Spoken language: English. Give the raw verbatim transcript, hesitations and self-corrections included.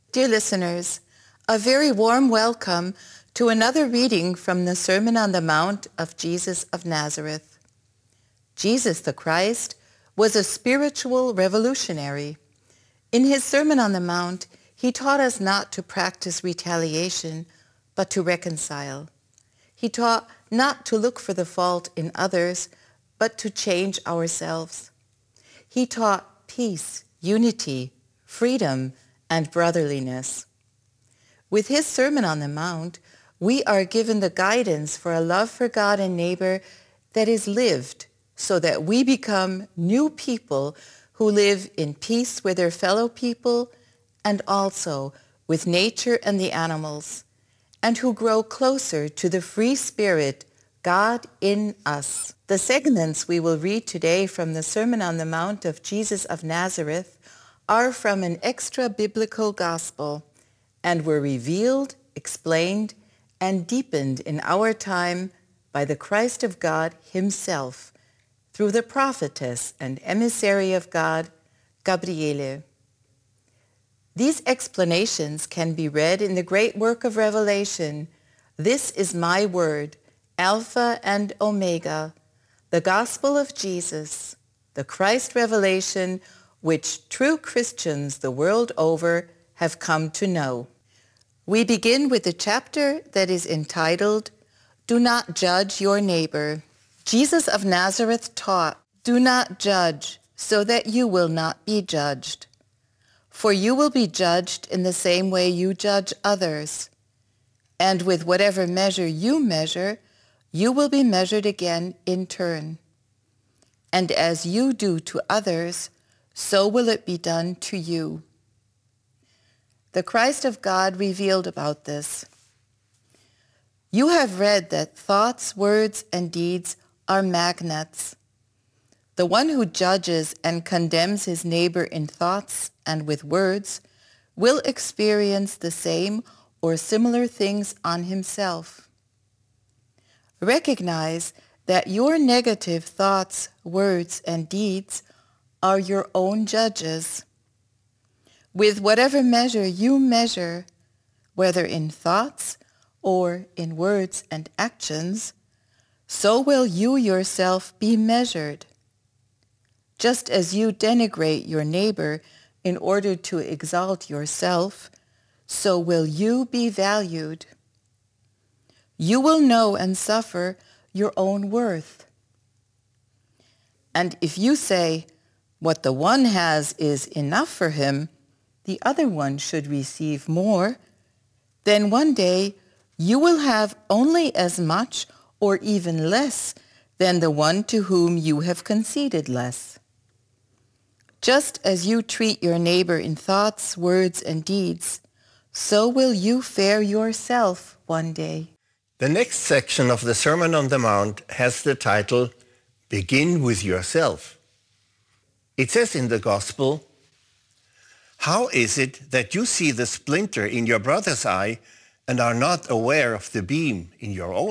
Dear listeners, a very warm welcome to another reading from the Sermon on the Mount of Jesus of Nazareth. Jesus the Christ was a spiritual revolutionary. In his Sermon on the Mount, he taught us not to practice retaliation, but to reconcile. He taught not to look for the fault in others, but to change ourselves. He taught peace, unity, freedom, and brotherliness. With his Sermon on the Mount, we are given the guidance for a love for God and neighbor that is lived so that we become new people who live in peace with their fellow people and also with nature and the animals, and who grow closer to the free spirit, God in us. The segments we will read today from the Sermon on the Mount of Jesus of Nazareth are from an extra-biblical gospel and were revealed, explained, and deepened in our time by the Christ of God himself through the prophetess and emissary of God, Gabriele. These explanations can be read in the great work of Revelation, This is My Word, Alpha and Omega, the Gospel of Jesus, the Christ revelation which true Christians the world over have come to know. We begin with the chapter that is entitled, Do Not Judge Your Neighbor. Jesus of Nazareth taught, Do not judge, so that you will not be judged. For you will be judged in the same way you judge others. And with whatever measure you measure, you will be measured again in turn. And as you do to others, so will it be done to you. The Christ of God revealed about this. You have read that thoughts, words, and deeds are magnets. The one who judges and condemns his neighbor in thoughts and with words will experience the same or similar things on himself. Recognize that your negative thoughts, words, and deeds are your own judges. With whatever measure you measure, whether in thoughts or in words and actions, so will you yourself be measured. Just as you denigrate your neighbor in order to exalt yourself, so will you be valued. You will know and suffer your own worth. And if you say, what the one has is enough for him, the other one should receive more, then one day you will have only as much or even less than the one to whom you have conceded less. Just as you treat your neighbor in thoughts, words, and deeds, so will you fare yourself one day. The next section of the Sermon on the Mount has the title, Begin with Yourself. It says in the Gospel, How is it that you see the splinter in your brother's eye and are not aware of the beam in your own